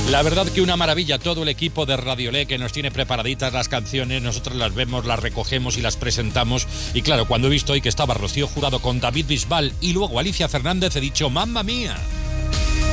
La verdad que una maravilla, todo el equipo de Radiolé que nos tiene preparaditas las canciones, nosotros las vemos, las recogemos y las presentamos. Y claro, cuando he visto hoy que estaba Rocío Jurado con David Bisbal y luego Alicia Fernández, he dicho, ¡mamma mía!